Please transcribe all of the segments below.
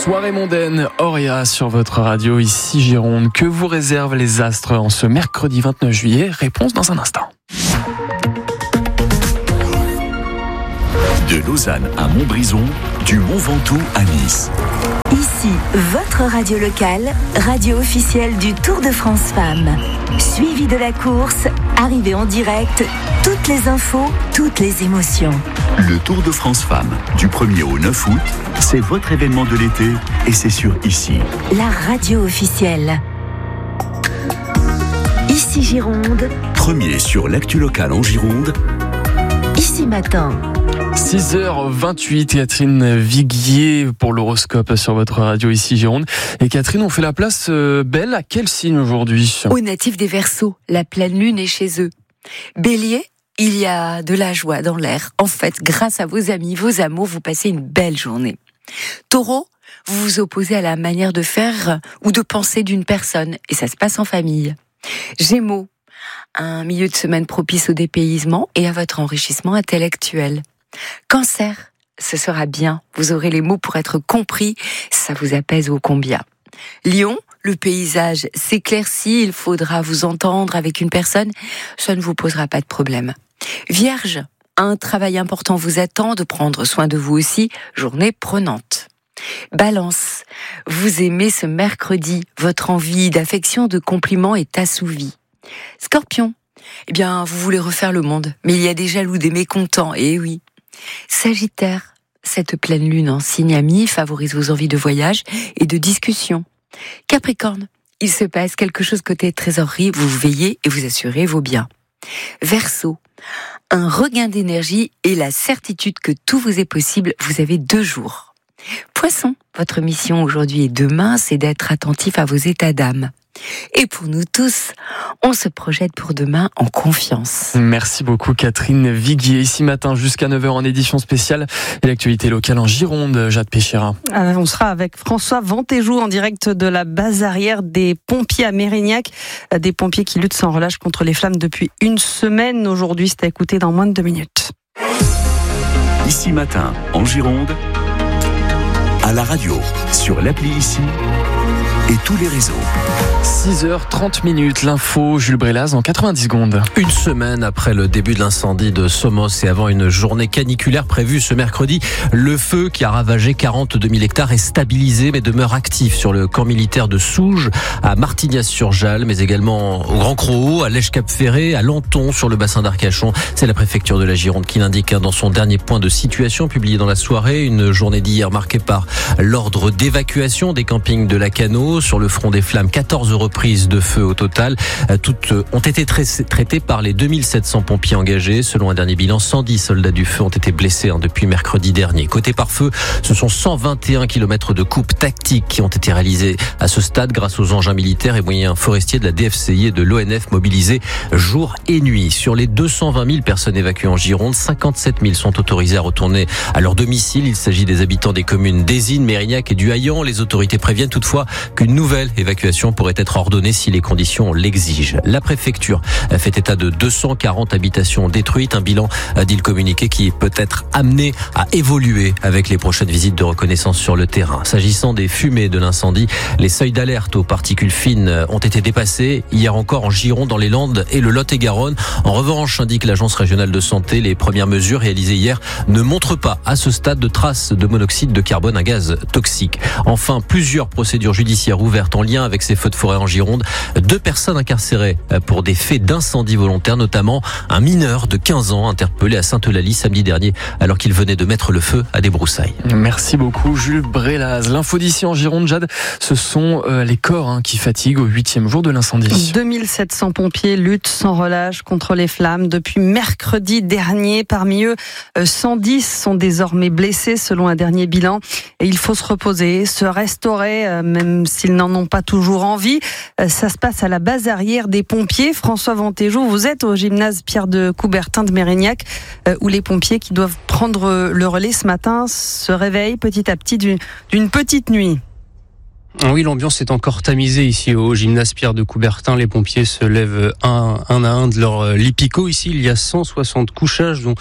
Soirée mondaine, Auria sur votre radio, ici Gironde. Que vous réservent les astres en ce mercredi 29 juillet? Réponse dans un instant. De Lausanne à Montbrison, du Mont Ventoux à Nice. Ici, votre radio locale, radio officielle du Tour de France Femmes. Suivi de la course, arrivée en direct, toutes les infos, toutes les émotions. Le Tour de France Femmes, du 1er au 9 août, c'est votre événement de l'été et c'est sur Ici. La radio officielle. Ici Gironde. Premier sur l'actu locale en Gironde. Ici Matin. 6h28, Catherine Viguier pour l'horoscope sur votre radio ici Gironde. Et Catherine, on fait la place belle à quel signe aujourd'hui? Aux natifs des Verseaux, la pleine lune est chez eux. Bélier, il y a de la joie dans l'air. En fait, grâce à vos amis, vos amours, vous passez une belle journée. Taureau, vous vous opposez à la manière de faire ou de penser d'une personne et ça se passe en famille. Gémeaux, un milieu de semaine propice au dépaysement et à votre enrichissement intellectuel. Cancer, ce sera bien, vous aurez les mots pour être compris, ça vous apaise ô combien. Lion, le paysage s'éclaircit, il faudra vous entendre avec une personne, ça ne vous posera pas de problème. Vierge, un travail important vous attend, de prendre soin de vous aussi, journée prenante. Balance, vous aimez ce mercredi, votre envie d'affection, de compliments est assouvie. Scorpion, eh bien, vous voulez refaire le monde, mais il y a des jaloux, des mécontents, et oui. Sagittaire, cette pleine lune en signe ami favorise vos envies de voyage et de discussion. Capricorne, il se passe quelque chose côté trésorerie, vous veillez et vous assurez vos biens. Verseau, un regain d'énergie et la certitude que tout vous est possible, vous avez 2 jours. Poisson, votre mission aujourd'hui et demain, c'est d'être attentif à vos états d'âme. Et pour nous tous, on se projette pour demain en confiance. Merci beaucoup Catherine Viguier. Ici Matin jusqu'à 9h en édition spéciale et l'actualité locale en Gironde, Jade Péchera. On sera avec François Ventéjou en direct de la base arrière des pompiers à Mérignac. Des pompiers qui luttent sans relâche contre les flammes depuis une semaine. Aujourd'hui, c'est à écouter dans moins de 2 minutes. Ici Matin en Gironde, à la radio, sur l'appli Ici et tous les réseaux. 6h30, l'info, Jules Brélaz en 90 secondes. Une semaine après le début de l'incendie de Somos et avant une journée caniculaire prévue ce mercredi, le feu qui a ravagé 42 000 hectares est stabilisé mais demeure actif sur le camp militaire de Souges, à Martignas-sur-Jalles, mais également au Grand Croau, à Lèche-Cap-Ferré, à Lanton, sur le bassin d'Arcachon. C'est la préfecture de la Gironde qui l'indique dans son dernier point de situation publié dans la soirée. Une journée d'hier marquée par l'ordre d'évacuation des campings de Lacanau. Sur le front des flammes, 14 reprises de feu au total. Toutes ont été traitées par les 2700 pompiers engagés. Selon un dernier bilan, 110 soldats du feu ont été blessés depuis mercredi dernier. Côté pare-feu, ce sont 121 km de coupes tactiques qui ont été réalisées à ce stade grâce aux engins militaires et moyens forestiers de la DFCI et de l'ONF mobilisés jour et nuit. Sur les 220 000 personnes évacuées en Gironde, 57 000 sont autorisées à retourner à leur domicile. Il s'agit des habitants des communes d'Ésine, Mérignac et du Haillan. Les autorités préviennent toutefois qu'une nouvelle évacuation pourrait être ordonnée si les conditions l'exigent. La préfecture fait état de 240 habitations détruites, un bilan, dit le communiqué, qui peut être amené à évoluer avec les prochaines visites de reconnaissance sur le terrain. S'agissant des fumées de l'incendie, les seuils d'alerte aux particules fines ont été dépassés hier encore en Gironde, dans les Landes et le Lot-et-Garonne. En revanche, indique l'Agence régionale de santé, les premières mesures réalisées hier ne montrent pas à ce stade de traces de monoxyde de carbone, un gaz toxique. Enfin, plusieurs procédures judiciaires ouvertes en lien avec ces feux de forêt en Gironde. 2 personnes incarcérées pour des faits d'incendie volontaire, notamment un mineur de 15 ans interpellé à Sainte-Eulalie samedi dernier alors qu'il venait de mettre le feu à des broussailles. Merci beaucoup Jules Brélaz. L'info d'ici en Gironde, Jade, ce sont les corps qui fatiguent au 8e jour de l'incendie. 2700 pompiers luttent sans relâche contre les flammes depuis mercredi dernier. Parmi eux, 110 sont désormais blessés selon un dernier bilan. Et il faut se reposer, se restaurer, même s'ils n'en ont pas toujours envie. Ça se passe à la base arrière des pompiers. François Ventéjou, vous êtes au gymnase Pierre de Coubertin de Mérignac, où les pompiers qui doivent prendre le relais ce matin se réveillent petit à petit d'une petite nuit. Oui, l'ambiance est encore tamisée ici au gymnase Pierre de Coubertin. Les pompiers se lèvent un à un de leurs lits picots. Ici, il y a 160 couchages, dont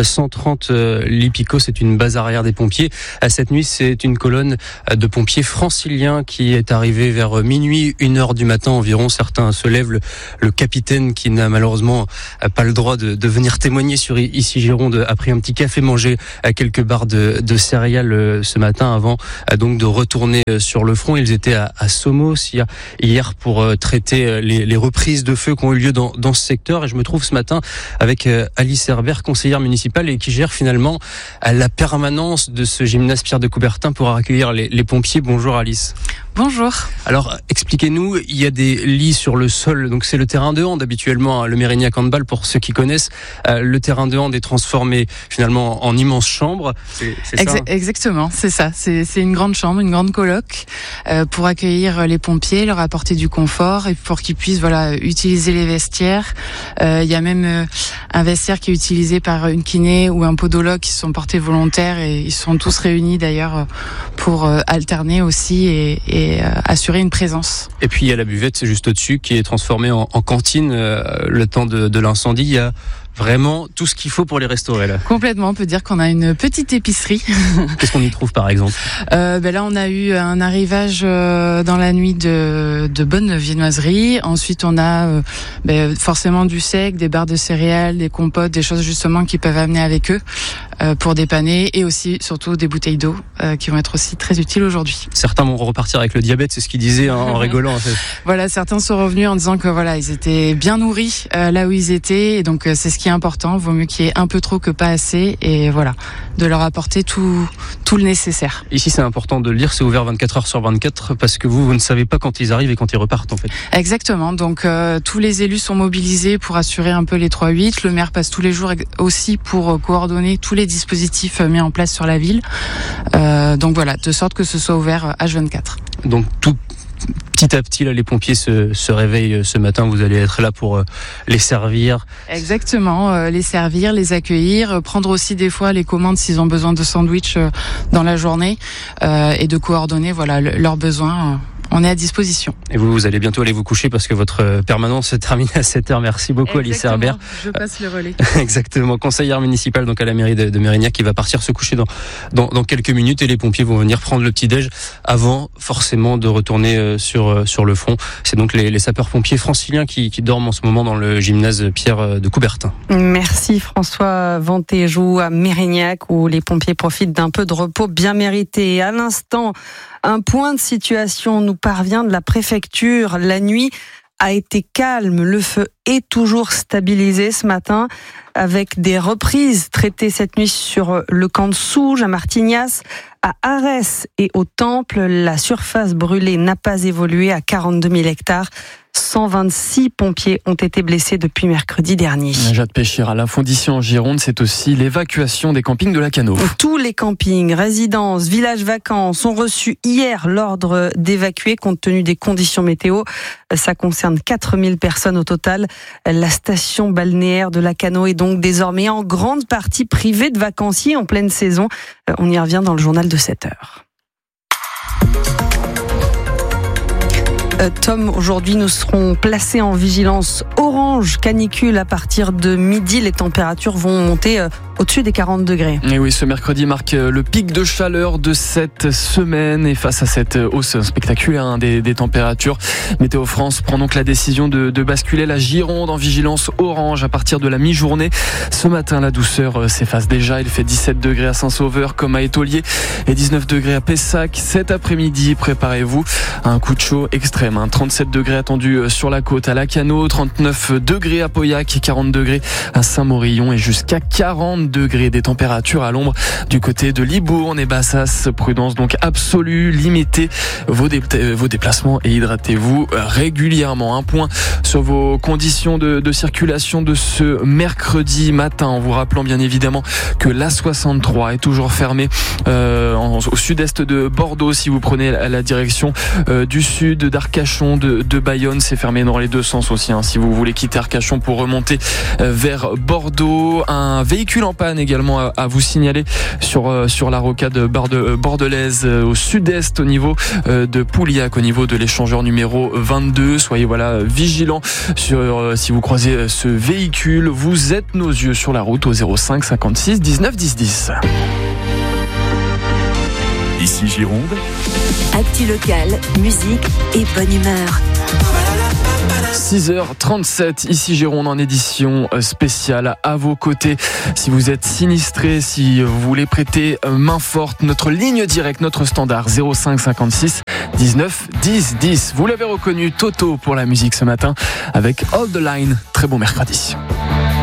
130 lits picots. C'est une base arrière des pompiers. Cette nuit, c'est une colonne de pompiers franciliens qui est arrivée vers minuit, 1h du matin environ. Certains se lèvent. Le capitaine, qui n'a malheureusement pas le droit de venir témoigner sur Ici Gironde, a pris un petit café, mangé quelques barres de céréales ce matin avant donc de retourner sur le front. Ils étaient à Somos hier pour traiter les reprises de feu qui ont eu lieu dans ce secteur. Et je me trouve ce matin avec Alice Herbert, conseillère municipale, et qui gère finalement la permanence de ce gymnase Pierre de Coubertin pour accueillir les pompiers. Bonjour Alice. Bonjour. Alors, expliquez-nous, il y a des lits sur le sol, donc c'est le terrain de hand habituellement, le Mérignac Handball pour ceux qui connaissent. Le terrain de hand est transformé finalement en immense chambre. C'est ça, Exactement, c'est ça. C'est une grande chambre, une grande coloc pour accueillir les pompiers, leur apporter du confort et pour qu'ils puissent utiliser les vestiaires. Il y a même un vestiaire qui est utilisé par une kiné ou un podologue qui se sont portés volontaires et ils sont tous réunis d'ailleurs pour alterner aussi et assurer une présence. Et puis il y a la buvette, c'est juste au-dessus, qui est transformée en cantine le temps de l'incendie. Il y a vraiment tout ce qu'il faut pour les restaurer là. Complètement, on peut dire qu'on a une petite épicerie. Qu'est-ce qu'on y trouve par exemple? Là on a eu un arrivage dans la nuit de bonnes viennoiseries. Ensuite on a forcément du sec, des barres de céréales, des compotes, des choses justement qu'ils peuvent amener avec eux pour dépanner, et aussi surtout des bouteilles d'eau qui vont être aussi très utiles aujourd'hui. Certains vont repartir avec le diabète, c'est ce qu'ils disaient en rigolant en fait. Voilà, certains sont revenus en disant que ils étaient bien nourris là où ils étaient, et donc c'est ce qui est important. Vaut mieux qu'il y ait un peu trop que pas assez, et de leur apporter tout le nécessaire. Ici c'est important de le dire, c'est ouvert 24 heures sur 24 parce que vous ne savez pas quand ils arrivent et quand ils repartent en fait. Exactement, donc tous les élus sont mobilisés pour assurer un peu les 3-8. Le maire passe tous les jours aussi pour coordonner tous les dispositifs mis en place sur la ville. Donc voilà, de sorte que ce soit ouvert H24. Donc tout petit à petit, là, les pompiers se réveillent ce matin. Vous allez être là pour les servir. Exactement, les servir, les accueillir, prendre aussi des fois les commandes s'ils ont besoin de sandwich dans la journée et de coordonner leurs besoins. On est à disposition. Et vous allez bientôt aller vous coucher parce que votre permanence se termine à 7h. Merci beaucoup. Exactement. Alice Herbert. Je passe le relais. Exactement, conseillère municipale donc à la mairie de Mérignac, qui va partir se coucher dans quelques minutes, et les pompiers vont venir prendre le petit-déj avant forcément de retourner sur le front. C'est donc les sapeurs-pompiers franciliens qui dorment en ce moment dans le gymnase Pierre de Coubertin. Merci François Ventéjou à Mérignac, où les pompiers profitent d'un peu de repos bien mérité. À l'instant, un point de situation nous parvient de la préfecture. La nuit a été calme. Le feu est toujours stabilisé ce matin, avec des reprises traitées cette nuit sur le camp de Souge, à Martignas, à Arès et au Temple. La surface brûlée n'a pas évolué à 42 000 hectares. 126 pompiers ont été blessés depuis mercredi dernier. Jade Péchir, à la Fondition en Gironde, c'est aussi l'évacuation des campings de Lacanau. Tous les campings, résidences, villages vacances ont reçu hier l'ordre d'évacuer compte tenu des conditions météo. Ça concerne 4000 personnes au total. La station balnéaire de Lacanau est donc désormais en grande partie privée de vacanciers en pleine saison. On y revient dans le journal de 7h. Tom, aujourd'hui nous serons placés en vigilance orange canicule à partir de midi. Les températures vont monter au-dessus des 40 degrés. Et oui, ce mercredi marque le pic de chaleur de cette semaine, et face à cette hausse spectaculaire des températures, Météo France prend donc la décision de basculer la Gironde en vigilance orange à partir de la mi-journée. Ce matin, la douceur s'efface déjà. Il fait 17 degrés à Saint-Sauveur comme à Étolier et 19 degrés à Pessac. Cet après-midi, préparez-vous à un coup de chaud extrême. 37 degrés attendus sur la côte à Lacanau, 39 degrés à Pauillac, 40 degrés à Saint-Morillon et jusqu'à 40 degrés. Des températures à l'ombre du côté de Libourne et Bassas. Prudence donc absolue, limitez vos déplacements et hydratez-vous régulièrement. Un point sur vos conditions de circulation de ce mercredi matin, en vous rappelant bien évidemment que l'A63 est toujours fermée au sud-est de Bordeaux. Si vous prenez la direction du sud d'Arcachon, de Bayonne, c'est fermé dans les deux sens aussi, si vous voulez quitter Arcachon pour remonter vers Bordeaux. Un véhicule en panne également à vous signaler sur la rocade bordelaise au sud-est au niveau de Pouliac, au niveau de l'échangeur numéro 22. Soyez vigilants si vous croisez ce véhicule. Vous êtes nos yeux sur la route au 05 56 19 10 10. Ici Gironde. Actu locale, musique et bonne humeur. 6h37, ici Gironde en édition spéciale à vos côtés. Si vous êtes sinistré, si vous voulez prêter main forte, notre ligne directe, notre standard 05 56 19 10 10. Vous l'avez reconnu, Toto pour la musique ce matin avec All the Line. Très bon mercredi.